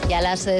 Y a las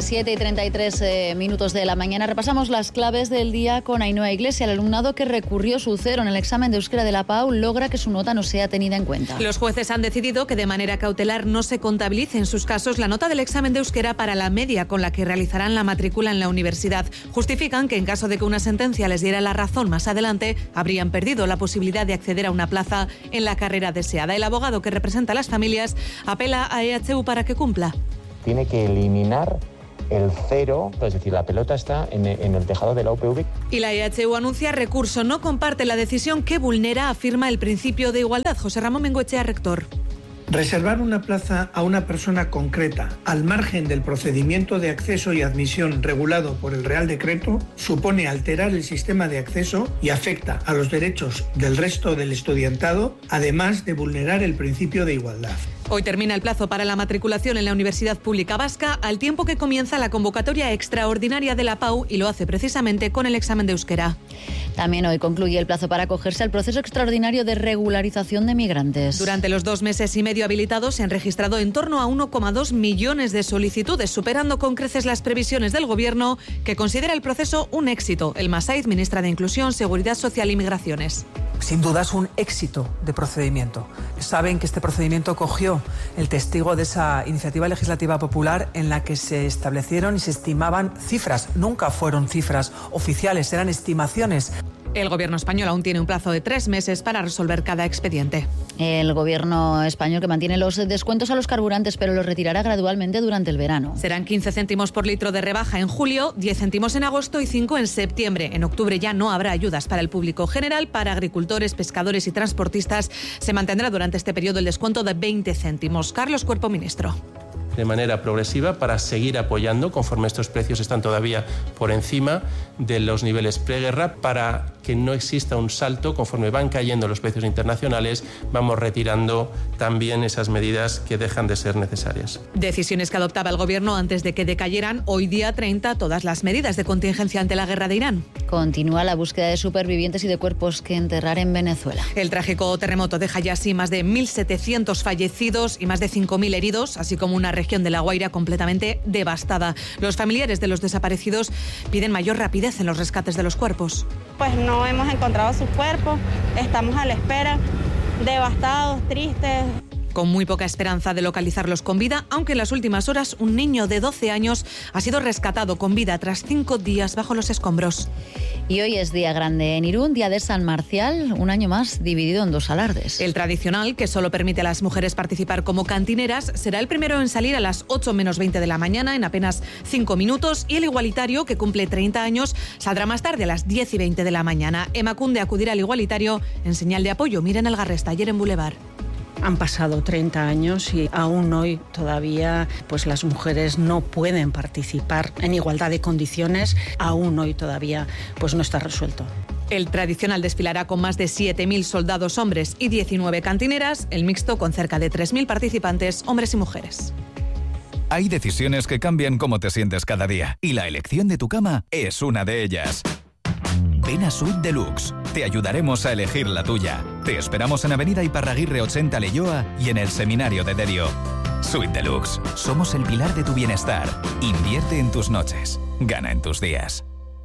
7:33 minutos de la mañana repasamos las claves del día con Ainhoa Iglesia. El alumnado que recurrió su 0 en el examen de euskera de la PAU logra que su nota no sea tenida en cuenta. Los jueces han decidido que de manera cautelar no se contabilice en sus casos la nota del examen de euskera para la media con la que realizarán la matrícula en la universidad. Justifican que en caso de que una sentencia les diera la razón más adelante, habrían perdido la posibilidad de acceder a una plaza en la carrera deseada. El abogado que representa a las familias apela a EHU para que cumpla. Tiene que eliminar el 0, es decir, la pelota está en el tejado de la UPV. Y la EHU anuncia recurso, no comparte la decisión que vulnera, afirma el principio de igualdad. José Ramón Bengoechea, rector. Reservar una plaza a una persona concreta al margen del procedimiento de acceso y admisión regulado por el Real Decreto supone alterar el sistema de acceso y afecta a los derechos del resto del estudiantado, además de vulnerar el principio de igualdad. Hoy termina el plazo para la matriculación en la Universidad Pública Vasca, al tiempo que comienza la convocatoria extraordinaria de la PAU y lo hace precisamente con el examen de euskera. También hoy concluye el plazo para acogerse al proceso extraordinario de regularización de migrantes. Durante los 2 meses y medio habilitados se han registrado en torno a 1,2 millones de solicitudes, superando con creces las previsiones del Gobierno, que considera el proceso un éxito. Elma Saiz, ministra de Inclusión, Seguridad Social y Migraciones. Sin duda es un éxito de procedimiento. Saben que este procedimiento cogió el testigo de esa iniciativa legislativa popular en la que se establecieron y se estimaban cifras. Nunca fueron cifras oficiales, eran estimaciones. El Gobierno español aún tiene un plazo de 3 meses para resolver cada expediente. El Gobierno español que mantiene los descuentos a los carburantes, pero los retirará gradualmente durante el verano. Serán 15 céntimos por litro de rebaja en julio, 10 céntimos en agosto y 5 en septiembre. En octubre ya no habrá ayudas para el público general. Para agricultores, pescadores y transportistas se mantendrá durante este periodo el descuento de 20 céntimos. Carlos Cuerpo, ministro. De manera progresiva para seguir apoyando, conforme estos precios están todavía por encima de los niveles preguerra, para que no exista un salto. Conforme van cayendo los precios internacionales, vamos retirando también esas medidas que dejan de ser necesarias. Decisiones que adoptaba el Gobierno antes de que decayeran hoy día 30 todas las medidas de contingencia ante la guerra de Irán. Continúa la búsqueda de supervivientes y de cuerpos que enterrar en Venezuela. El trágico terremoto deja ya así más de 1.700 fallecidos y más de 5.000 heridos, así como una región de La Guaira completamente devastada. Los familiares de los desaparecidos piden mayor rapidez en los rescates de los cuerpos. Pues no hemos encontrado sus cuerpos, estamos a la espera, devastados, tristes. Con muy poca esperanza de localizarlos con vida, aunque en las últimas horas un niño de 12 años ha sido rescatado con vida tras 5 días bajo los escombros. Y hoy es día grande en Irún, día de San Marcial, un año más dividido en 2 alardes. El tradicional, que solo permite a las mujeres participar como cantineras, será el primero en salir a las 8 menos 20 de la mañana, en apenas 5 minutos, y el igualitario, que cumple 30 años, saldrá más tarde a las 10 y 20 de la mañana. Emakunde acudirá al igualitario en señal de apoyo. Miren el Garresta, ayer en Boulevard. Han pasado 30 años y aún hoy todavía pues las mujeres no pueden participar en igualdad de condiciones. Aún hoy todavía pues no está resuelto. El tradicional desfilará con más de 7.000 soldados hombres y 19 cantineras, el mixto con cerca de 3.000 participantes, hombres y mujeres. Hay decisiones que cambian cómo te sientes cada día y la elección de tu cama es una de ellas. Ven a Suite Deluxe. Te ayudaremos a elegir la tuya. Te esperamos en Avenida Iparraguirre 80 Leioa y en el Seminario de Derio. Suite Deluxe. Somos el pilar de tu bienestar. Invierte en tus noches. Gana en tus días.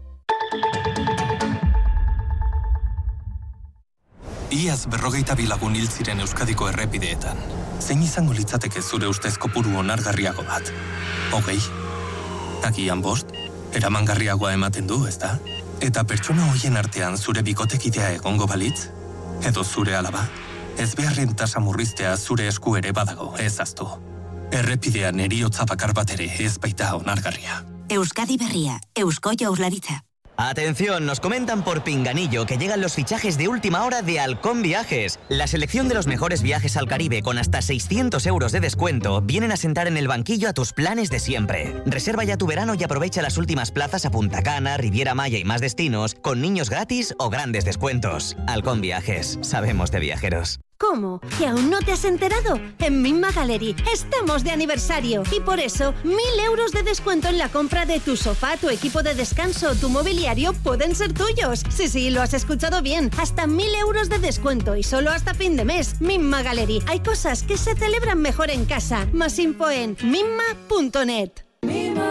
Iaz 42 lagun hil ziren Euskadiko errepideetan. Zein izango litzateke zure ustez kopuru onargarriago bat? 20? Agian 5? Eramangarriagoa ematen du, ezta? Eta pertsona hoien artean zure bikotekidea egongo balitz? Edo zure alaba? Ezbeharren tasa murriztea zure esku ere badago, ez ahaztu. Errepidean heriotza bakar bat ere ez baita onargarria. Euskadi Berria, Eusko Jaurlaritza. Atención, nos comentan por Pinganillo que llegan los fichajes de última hora de Halcón Viajes. La selección de los mejores viajes al Caribe con hasta 600 euros de descuento vienen a sentar en el banquillo a tus planes de siempre. Reserva ya tu verano y aprovecha las últimas plazas a Punta Cana, Riviera Maya y más destinos con niños gratis o grandes descuentos. Halcón Viajes, sabemos de viajeros. ¿Cómo? ¿Que aún no te has enterado? En Minma Gallery estamos de aniversario y por eso 1.000 euros de descuento en la compra de tu sofá, tu equipo de descanso o tu mobiliario pueden ser tuyos. Sí, lo has escuchado bien. Hasta 1.000 euros de descuento y solo hasta fin de mes. Minma Gallery. Hay cosas que se celebran mejor en casa. Más info en minma.net.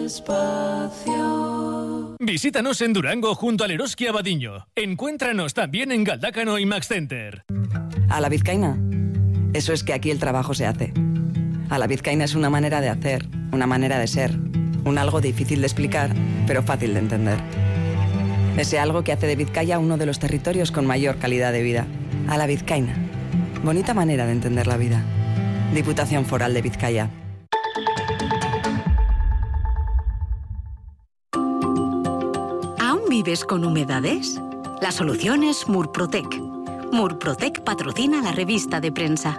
espacio. Visítanos en Durango junto al Eroski Abadiño. Encuéntranos también en Galdácano y Max Center. A la vizcaína. Eso es que aquí el trabajo se hace. A la vizcaína es una manera de hacer, una manera de ser. Un algo difícil de explicar, pero fácil de entender. Ese algo que hace de Vizcaya uno de los territorios con mayor calidad de vida. A la vizcaína. Bonita manera de entender la vida. Diputación Foral de Vizcaya. ¿Aún vives con humedades? La solución es Murprotec. Murprotec patrocina la revista de prensa.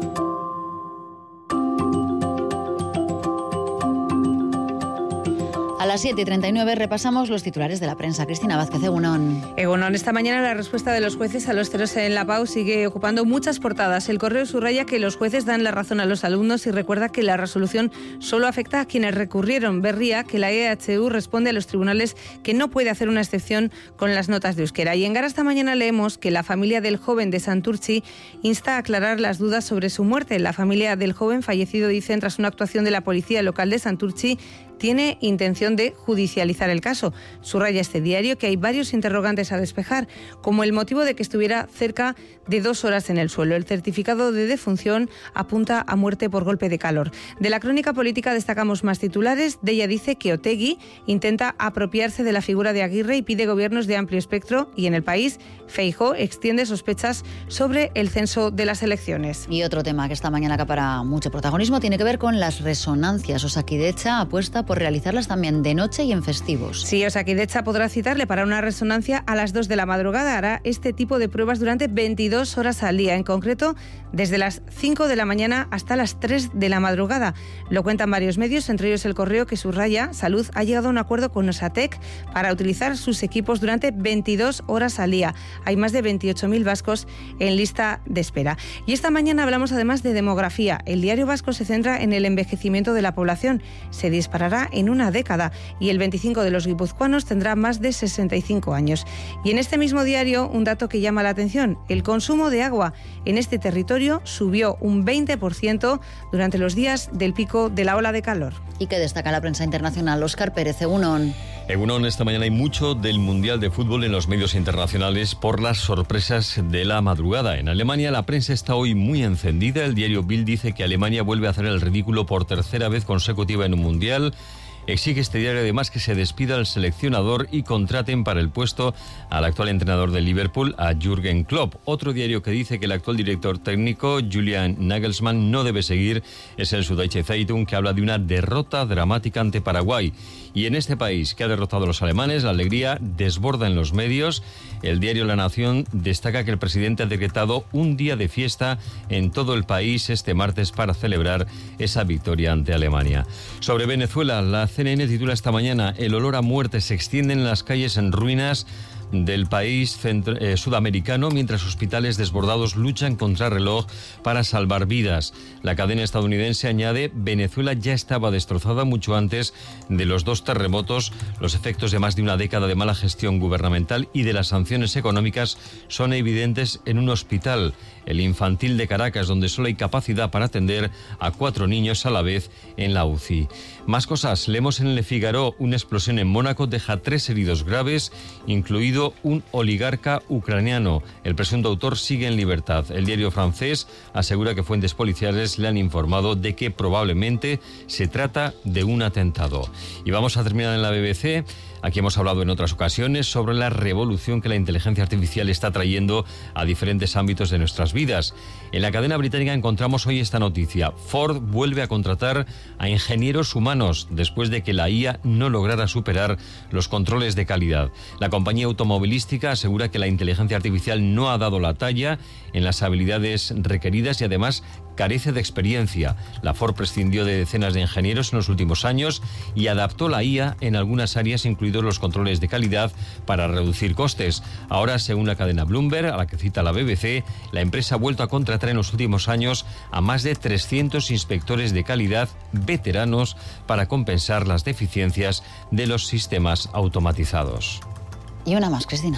A las 7:39 repasamos los titulares de la prensa. Cristina Vázquez, Egunon. Egunon, esta mañana la respuesta de los jueces a los ceros en la PAU sigue ocupando muchas portadas. El Correo subraya que los jueces dan la razón a los alumnos y recuerda que la resolución solo afecta a quienes recurrieron. Berría que la EHU responde a los tribunales que no puede hacer una excepción con las notas de euskera. Y en Gara esta mañana leemos que la familia del joven de Santurtzi insta a aclarar las dudas sobre su muerte. La familia del joven fallecido, dicen, tras una actuación de la policía local de Santurtzi, tiene intención de judicializar el caso. Subraya este diario que hay varios interrogantes a despejar, como el motivo de que estuviera cerca de 2 horas en el suelo. El certificado de defunción apunta a muerte por golpe de calor. De la crónica política destacamos más titulares. De ella dice que Otegi intenta apropiarse de la figura de Aguirre y pide gobiernos de amplio espectro. Y en El País, Feijóo extiende sospechas sobre el censo de las elecciones. Y otro tema que esta mañana acapara mucho protagonismo tiene que ver con las resonancias. Osakidetza apuesta por realizarlas también de noche y en festivos. Sí, Osakidetza podrá citarle para una resonancia a las 2 de la madrugada. Hará este tipo de pruebas durante 22 horas al día, en concreto desde las 5 de la mañana hasta las 3 de la madrugada. Lo cuentan varios medios, entre ellos El Correo, que subraya: Salud ha llegado a un acuerdo con Osatec para utilizar sus equipos durante 22 horas al día. Hay más de 28.000 vascos en lista de espera. Y esta mañana hablamos además de demografía. El Diario Vasco se centra en el envejecimiento de la población. Se disparará en una década y el 25% de los guipuzcoanos tendrá más de 65 años. Y en este mismo diario, un dato que llama la atención: el consumo de agua en este territorio subió un 20% durante los días del pico de la ola de calor. ¿Y qué destaca la prensa internacional? Óscar Pérez, Egunon. Egunon, esta mañana hay mucho del Mundial de Fútbol en los medios internacionales por las sorpresas de la madrugada. En Alemania la prensa está hoy muy encendida. El diario Bild dice que Alemania vuelve a hacer el ridículo por tercera vez consecutiva en un Mundial. Exige este diario además que se despida al seleccionador y contraten para el puesto al actual entrenador de Liverpool, a Jürgen Klopp. Otro diario que dice que el actual director técnico, Julian Nagelsmann, no debe seguir es el Süddeutsche Zeitung, que habla de una derrota dramática ante Paraguay. Y en este país que ha derrotado a los alemanes, la alegría desborda en los medios. El diario La Nación destaca que el presidente ha decretado un día de fiesta en todo el país este martes para celebrar esa victoria ante Alemania. Sobre Venezuela, la CNN titula esta mañana: el olor a muerte se extiende en las calles en ruinas del país sudamericano, mientras hospitales desbordados luchan contra reloj para salvar vidas. La cadena estadounidense añade: Venezuela ya estaba destrozada mucho antes de los 2 terremotos. Los efectos de más de una década de mala gestión gubernamental y de las sanciones económicas son evidentes en un hospital, el infantil de Caracas, donde solo hay capacidad para atender a 4 niños a la vez en la UCI. Más cosas. Leemos en Le Figaro: una explosión en Mónaco deja 3 heridos graves, incluido un oligarca ucraniano. El presunto autor sigue en libertad. El diario francés asegura que fuentes policiales le han informado de que probablemente se trata de un atentado. Y vamos a terminar en la BBC. Aquí hemos hablado en otras ocasiones sobre la revolución que la inteligencia artificial está trayendo a diferentes ámbitos de nuestras vidas. En la cadena británica encontramos hoy esta noticia: Ford vuelve a contratar a ingenieros humanos después de que la IA no lograra superar los controles de calidad. La compañía automovilística asegura que la inteligencia artificial no ha dado la talla en las habilidades requeridas y además carece de experiencia. La Ford prescindió de decenas de ingenieros en los últimos años y adaptó la IA en algunas áreas, incluidos los controles de calidad, para reducir costes. Ahora, según la cadena Bloomberg, a la que cita la BBC, la empresa ha vuelto a contratar en los últimos años a más de 300 inspectores de calidad veteranos para compensar las deficiencias de los sistemas automatizados. Y una más, Cristina.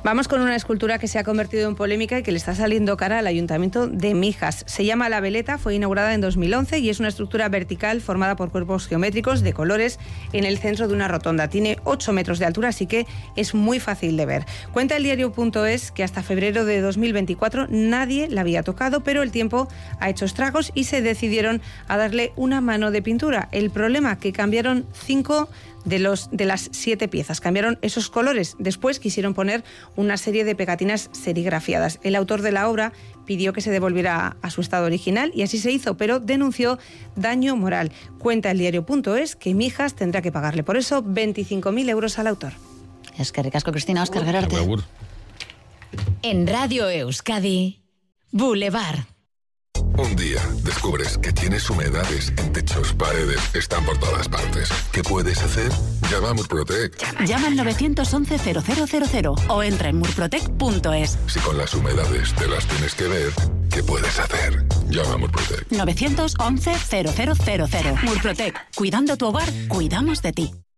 Vamos con una escultura que se ha convertido en polémica y que le está saliendo cara al Ayuntamiento de Mijas. Se llama La Veleta, fue inaugurada en 2011 y es una estructura vertical formada por cuerpos geométricos de colores en el centro de una rotonda. Tiene 8 metros de altura, así que es muy fácil de ver. Cuenta el diario.es que hasta febrero de 2024 nadie la había tocado, pero el tiempo ha hecho estragos y se decidieron a darle una mano de pintura. El problema, que cambiaron 5 de las 7 piezas. Cambiaron esos colores. Después quisieron poner una serie de pegatinas serigrafiadas. El autor de la obra pidió que se devolviera a su estado original y así se hizo, pero denunció daño moral. Cuenta el diario.es que Mijas tendrá que pagarle por eso 25.000 euros al autor. Es que ricasco, Cristina, Óscar Gerarte. En Radio Euskadi, Boulevard. Un día descubres que tienes humedades en techos, paredes, están por todas partes. ¿Qué puedes hacer? Llama a Murprotec. Llama al 911-0000 o entra en murprotec.es. Si con las humedades te las tienes que ver, ¿qué puedes hacer? Llama a Murprotec. 911-0000. Murprotec. Cuidando tu hogar, cuidamos de ti.